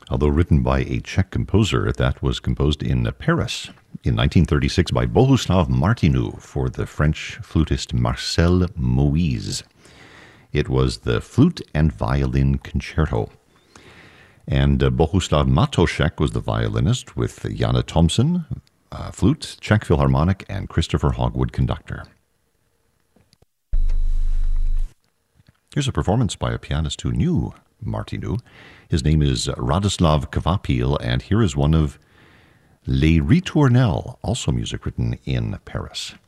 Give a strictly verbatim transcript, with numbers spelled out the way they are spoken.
Although written by a Czech composer, that was composed in Paris in nineteen thirty-six by Bohuslav Martinu for the French flutist Marcel Moise. It was the Flute and Violin Concerto. And uh, Bohuslav Matošek was the violinist, with Jana Thompson, uh, flute, Czech Philharmonic, and Christopher Hogwood, conductor. Here's a performance by a pianist who knew Martinu. His name is Radoslav Kvapil, and here is one of Les Ritournelles, also music written in Paris.